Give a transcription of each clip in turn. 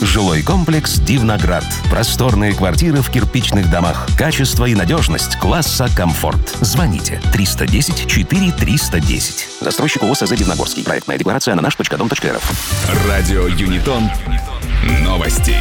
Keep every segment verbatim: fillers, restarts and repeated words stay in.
Жилой комплекс «Дивноград». Просторные квартиры в кирпичных домах. Качество и надежность класса комфорт. Звоните триста десять четыре триста десять. Застройщик ООО СЗ «Дивногорский». Проектная декларация на наш точка дом точка эр эф. Радио Юнитон. Новости.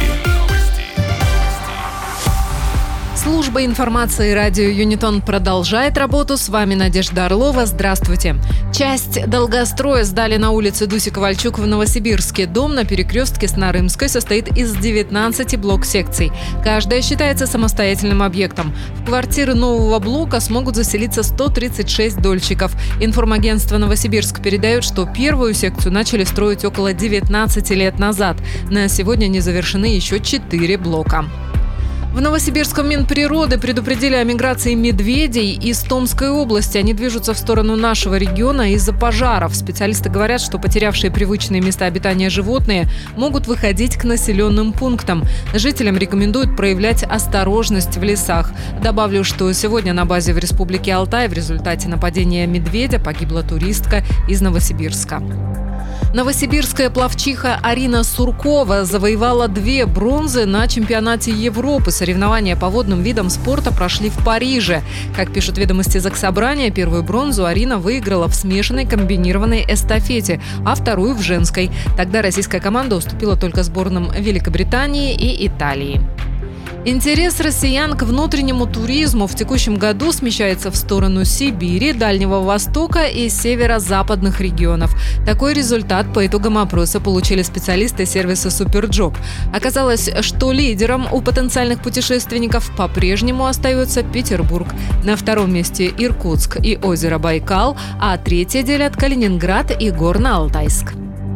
Служба информации радио Юнитон продолжает работу. С вами Надежда Орлова. Здравствуйте. Часть долгостроя сдали на улице Дуси-Ковальчук в Новосибирске. Дом на перекрестке с Нарымской состоит из девятнадцати блок-секций. Каждая считается самостоятельным объектом. В квартиры нового блока смогут заселиться сто тридцать шесть дольщиков. Информагентство «Новосибирск» передает, что первую секцию начали строить около девятнадцати лет назад. На сегодня не завершены еще четыре блока. В Новосибирском Минприроды предупредили о миграции медведей из Томской области. Они движутся в сторону нашего региона из-за пожаров. Специалисты говорят, что потерявшие привычные места обитания животные могут выходить к населенным пунктам. Жителям рекомендуют проявлять осторожность в лесах. Добавлю, что сегодня на базе в Республике Алтай в результате нападения медведя погибла туристка из Новосибирска. Новосибирская пловчиха Арина Суркова завоевала две бронзы на чемпионате Европы. Соревнования по водным видам спорта прошли в Париже. Как пишут ведомости Заксобрания, первую бронзу Арина выиграла в смешанной комбинированной эстафете, а вторую в женской. Тогда российская команда уступила только сборным Великобритании и Италии. Интерес россиян к внутреннему туризму в текущем году смещается в сторону Сибири, Дальнего Востока и северо-западных регионов. Такой результат по итогам опроса получили специалисты сервиса «Суперджоп». Оказалось, что лидером у потенциальных путешественников по-прежнему остается Петербург. На втором месте Иркутск и озеро Байкал, а третье делят Калининград и Горно-Алтайск.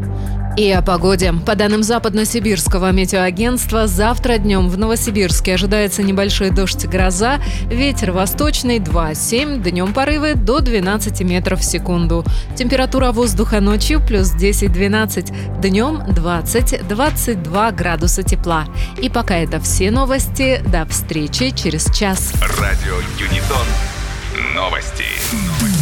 И о погоде. По данным Западно-Сибирского метеоагентства, завтра днем в Новосибирске ожидается небольшой дождь, гроза, ветер восточный два семь, днем порывы до двенадцати метров в секунду. Температура воздуха ночью плюс десять-двенадцать, днем двадцать-двадцать два градуса тепла. И пока это все новости. До встречи через час. Радио Юнитон. Новости.